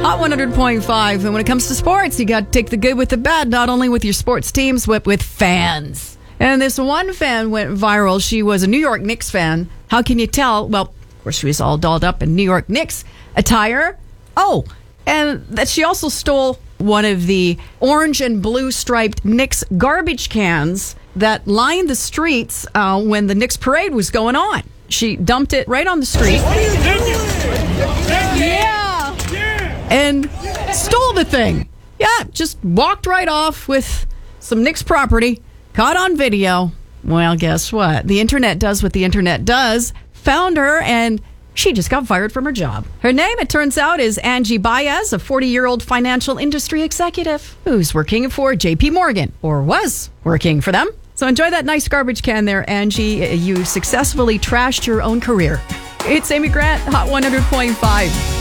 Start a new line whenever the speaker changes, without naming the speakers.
Hot 100.5. And when it comes to sports, you got to take the good with the bad, not only with your sports teams, but with fans. And this one fan went viral. She was a New York Knicks fan. How can you tell? Well, of course, she was all dolled up in New York Knicks attire. Oh, and that she also stole one of the orange and blue striped Knicks garbage cans that lined the streets when the Knicks parade was going on. She dumped it right on the street. Yeah. And stole the thing. Yeah, just walked right off with some Knicks property. Caught on video. Well, guess what? The internet does what the internet does. Found her, and she just got fired from her job. Her name, it turns out, is Angie Baez, a 40-year-old financial industry executive who's working for JP Morgan, or was working for them. So enjoy that nice garbage can there, Angie. You successfully trashed your own career. It's Amy Grant, Hot 100.5.